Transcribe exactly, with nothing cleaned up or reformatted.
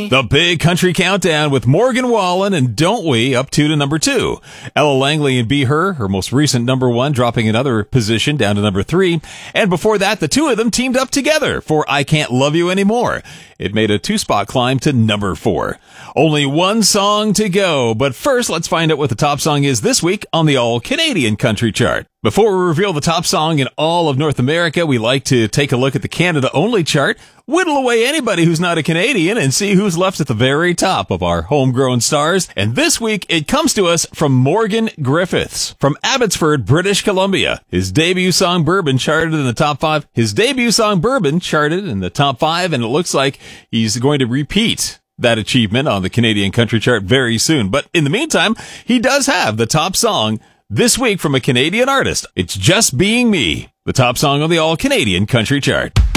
The Big Country Countdown with Morgan Wallen and Don't We up two to number two. Ella Langley and Be Her, her most recent number one, dropping another position down to number three. And before that, the two of them teamed up together for I Can't Love You Anymore. It made a two-spot climb to number four. Only one song to go, but first let's find out what the top song is this week on the All-Canadian Country Chart. Before we reveal the top song in all of North America, we like to take a look at the Canada-only chart, whittle away anybody who's not a Canadian, and see who's left at the very top of our homegrown stars. And this week, it comes to us from Morgan Griffiths from Abbotsford, British Columbia. His debut song, Bourbon, charted in the top five. His debut song, Bourbon, charted in the top five, and it looks like he's going to repeat that achievement on the Canadian Country Chart very soon. But in the meantime, he does have the top song this week from a Canadian artist. It's Just Being Me, the top song on the All-Canadian Country Chart.